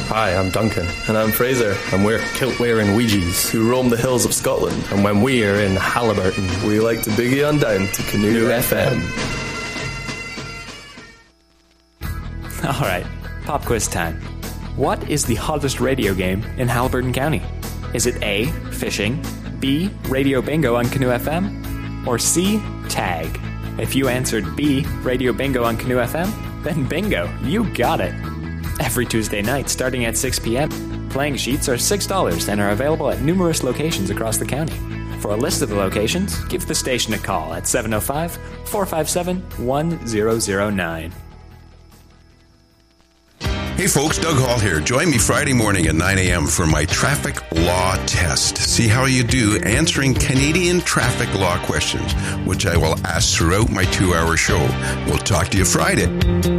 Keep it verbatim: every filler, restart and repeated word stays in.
Hi, I'm Duncan. And I'm Fraser. And we're kilt-wearing Ouija's who roam the hills of Scotland. And when we are in Halliburton, we like to boogie on down to Canoe F M. Alright, pop quiz time. What is the hottest radio game in Halliburton County? Is it A, fishing, B, radio bingo on Canoe F M, or C, tag? If you answered B, radio bingo on Canoe F M, then bingo, you got it. Every Tuesday night, starting at six p.m., playing sheets are six dollars and are available at numerous locations across the county. For a list of the locations, give the station a call at seven oh five, four five seven, one zero zero nine. Hey folks, Doug Hall here. Join me Friday morning at nine a.m. for my traffic law test. See how you do answering Canadian traffic law questions, which I will ask throughout my two-hour show. We'll talk to you Friday.